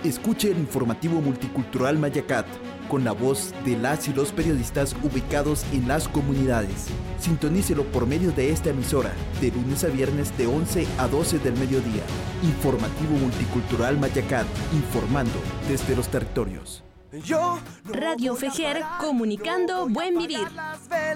Escuche el informativo multicultural Mayacat, con la voz de las y los periodistas ubicados en las comunidades. Sintonícelo por medio de esta emisora, de lunes a viernes de 11 a 12 del mediodía. Informativo multicultural Mayacat, informando desde los territorios. Radio Fejer, comunicando buen vivir.